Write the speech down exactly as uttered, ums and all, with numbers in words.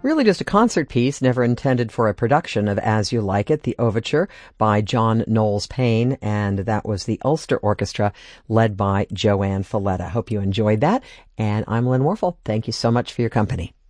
Really just a concert piece, never intended for a production of As You Like It, the overture by John Knowles Payne, and that was the Ulster Orchestra led by Joanne Falletta. Hope you enjoyed that, and I'm Lynn Warfel. Thank you so much for your company.